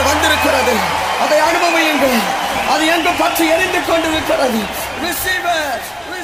வந்திருக்கிறது. அதை அனுபவியுங்கள். அது எங்கு பற்றி எரிந்து கொண்டிருக்கிறது. Receive it.